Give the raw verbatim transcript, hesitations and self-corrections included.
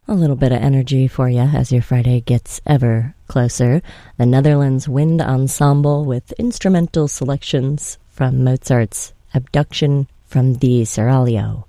A little bit of energy for you as your Friday gets ever closer. The Netherlands Wind Ensemble with instrumental selections from Mozart's Abduction from the Seraglio.